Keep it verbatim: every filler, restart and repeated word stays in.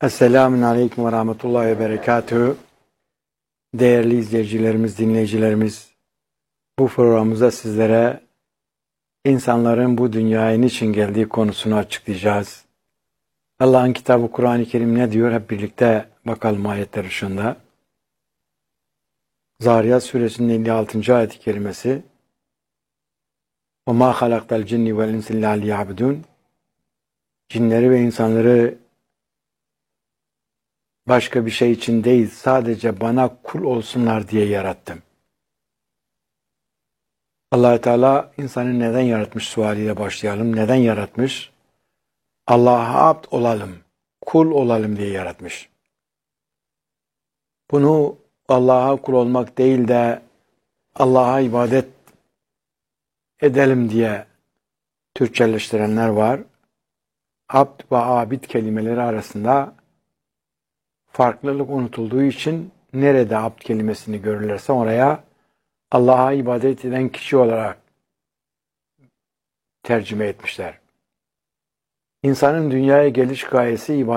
Esselamun Aleyküm ve Rahmetullahi ve Berekatühü. Değerli izleyicilerimiz, dinleyicilerimiz, bu programımızda sizlere insanların bu dünyaya niçin geldiği konusunu açıklayacağız. Allah'ın kitabı Kur'an-ı Kerim ne diyor? Hep birlikte bakalım ayetler ışığında. Zariyat suresinin elli altıncı ayet-i kerimesi. وَمَا خَلَقْتَ الْجِنِّ وَالْاِنْسِ اللّٰهِ لِيَعْبُدُونَ Cinleri ve insanları başka bir şey için değil, sadece bana kul olsunlar diye yarattım. Allah-u Teala insanı neden yaratmış sualiyle başlayalım. Neden yaratmış? Allah'a abd olalım, kul olalım diye yaratmış. Bunu Allah'a kul olmak değil de Allah'a ibadet edelim diye Türkçeleştirenler var. Abd ve abid kelimeleri arasında farklılık unutulduğu için nerede abd kelimesini görürlerse oraya Allah'a ibadet eden kişi olarak tercüme etmişler. İnsanın dünyaya geliş gayesi ibadet.